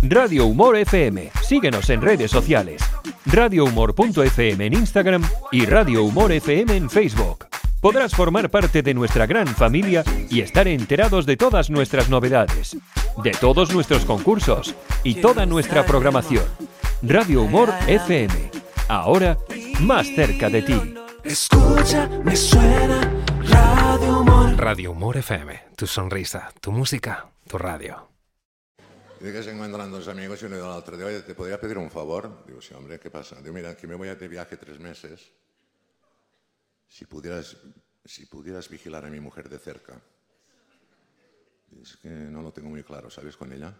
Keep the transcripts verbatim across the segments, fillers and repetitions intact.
Radio Humor F M. Síguenos en redes sociales. radio humor punto f m en Instagram y Radio Humor F M en Facebook. Podrás formar parte de nuestra gran familia y estar enterados de todas nuestras novedades, de todos nuestros concursos y toda nuestra programación. Radio Humor F M. Ahora, más cerca de ti. Escucha, me suena Radio Humor. Radio Humor F M. Tu sonrisa, tu música, tu radio. Dice que se encuentran dos amigos y uno del otro. Digo, oye, ¿te podría pedir un favor? Digo, sí, hombre, ¿qué pasa? Digo, mira, que me voy de viaje tres meses. Si pudieras, si pudieras vigilar a mi mujer de cerca. Es que no lo tengo muy claro, ¿sabes? Con ella.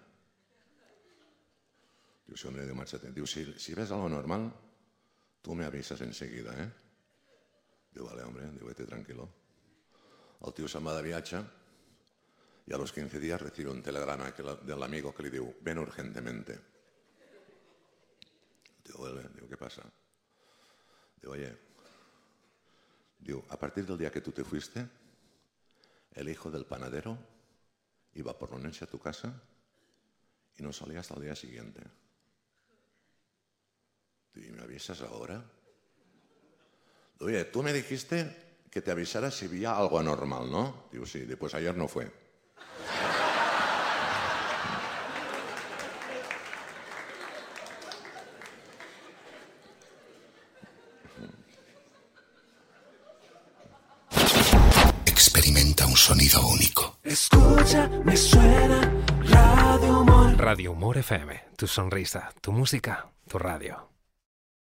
Digo, sí, hombre, digo, márchate. Digo, si, si ves algo normal, tú me avisas enseguida, ¿eh? Digo, vale, hombre, digo, vete tranquilo. El tío se'n va de viatge y a los quince días recibe un telegrama del amigo que le digo, ven urgentemente. Digo, vale, digo, ¿qué pasa? Digo, oye, digo, a partir del día que tú te fuiste, el hijo del panadero iba por la noche a tu casa y no salía hasta el día siguiente. Digo, ¿y me avisas ahora? Digo, oye, tú me dijiste que te avisara si veía algo anormal, ¿no? Digo, sí, pues ayer no fue. Experimenta un sonido único. Escucha, me suena Radio Humor. Radio Humor F M. Tu sonrisa, tu música, tu radio.